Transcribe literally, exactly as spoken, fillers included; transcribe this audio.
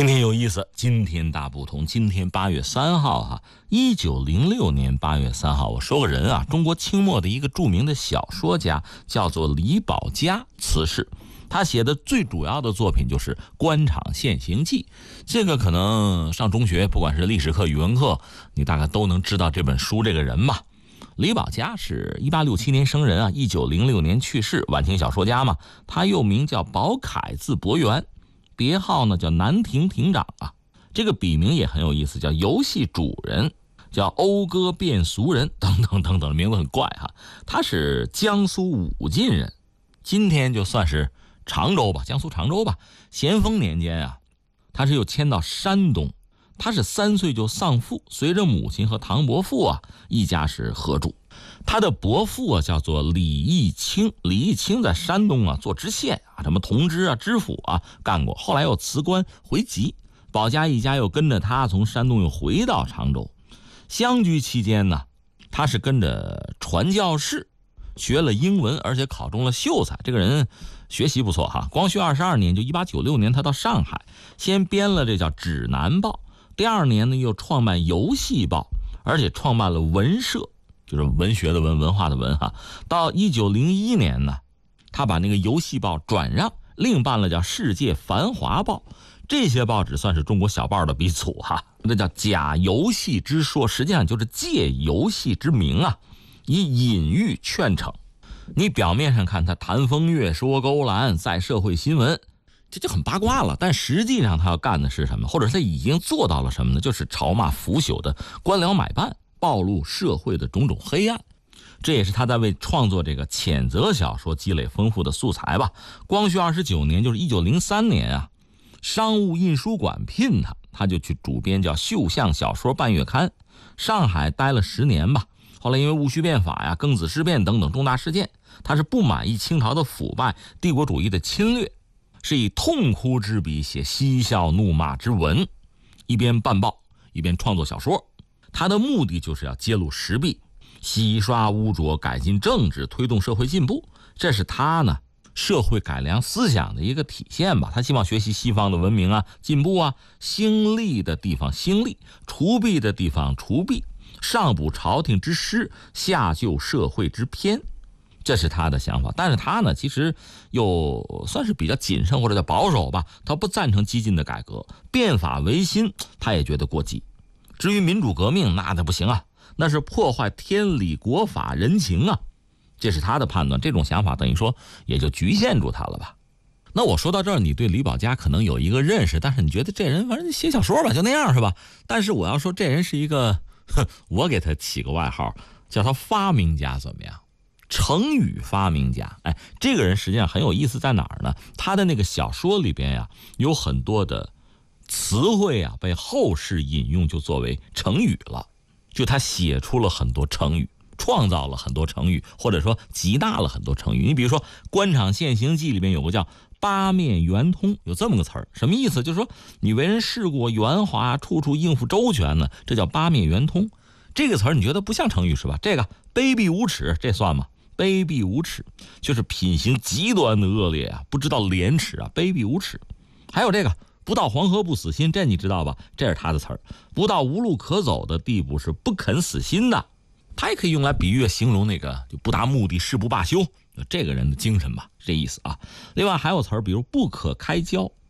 天天有意思，今天大不同。今天八月三号哈，一九零六年八月三号，我说个人啊，中国清末的一个著名的小说家叫做李保家辞世。他写的最主要的作品就是《官场现形记》，这个可能上中学，不管是历史课、语文课，你大概都能知道这本书这个人嘛。李保家是一八六七年生人啊，一九零六年去世，晚清小说家嘛。他又名叫保凯，字伯元，别号呢叫南亭亭长啊。这个笔名也很有意思，叫游戏主人，叫讴歌变俗人，等等等等，名字很怪哈。他是江苏武进人，今天就算是常州吧，江苏常州吧。咸丰年间啊，他是又迁到山东。他是三岁就丧父，随着母亲和唐伯父啊一家是合住。他的伯父啊叫做李义清，李义清在山东啊做知县啊，什么同知啊、知府啊干过，后来又辞官回籍。保家一家又跟着他从山东又回到常州。相居期间呢，他是跟着传教士学了英文，而且考中了秀才。这个人学习不错哈。光绪二十二年，就一八九六年，他到上海，先编了这叫《指南报》。第二年呢，又创办《游戏报》，而且创办了文社，就是文学的文，文化的文哈。到一九零一年呢，他把那个《游戏报》转让，另办了叫《世界繁华报》。这些报纸算是中国小报的鼻祖哈，那叫假游戏之说，实际上就是借游戏之名啊，以隐喻劝惩。你表面上看他谈风月、说勾栏，在社会新闻，这就很八卦了，但实际上他要干的是什么？或者他已经做到了什么呢？就是嘲骂腐朽的官僚买办，暴露社会的种种黑暗。这也是他在为创作这个谴责小说积累丰富的素材吧。光绪二十九年，就是一九零三年啊，商务印书馆聘他，他就去主编叫《绣像小说半月刊》。上海待了十年吧，后来因为戊戌变法呀、庚子事变等等重大事件，他是不满意清朝的腐败、帝国主义的侵略，是以痛哭之笔写嬉笑怒骂之文，一边办报一边创作小说。他的目的就是要揭露时弊，洗刷污浊，改进政治，推动社会进步。这是他呢社会改良思想的一个体现吧。他希望学习西方的文明啊、进步啊，兴利的地方兴利，除弊的地方除弊，上补朝廷之失，下救社会之偏。这是他的想法。但是他呢其实又算是比较谨慎或者叫保守吧，他不赞成激进的改革，变法维新他也觉得过激。至于民主革命，那那不行啊，那是破坏天理国法人情啊，这是他的判断。这种想法等于说也就局限住他了吧。那我说到这儿，你对李保家可能有一个认识，但是你觉得这人反正写小说吧就那样是吧？但是我要说这人是一个，我给他起个外号叫他发明家，怎么样？成语发明家。哎，这个人实际上很有意思，在哪儿呢？他的那个小说里边呀，有很多的词汇啊，被后世引用就作为成语了。就他写出了很多成语，创造了很多成语，或者说集纳了很多成语。你比如说《官场现形记》里面有个叫八面圆通，有这么个词儿，什么意思？就是说你为人世故圆滑，处处应付周全呢，这叫八面圆通。这个词儿你觉得不像成语是吧？这个卑鄙无耻，这算吗？卑鄙无耻就是品行极端的恶劣啊，不知道廉耻啊，卑鄙无耻。还有这个不到黄河不死心，这你知道吧？这是他的词儿。不到无路可走的地步是不肯死心的，他也可以用来比喻形容那个就不达目的誓不罢休，这个人的精神吧，这意思啊。另外还有词儿，比如不可开交，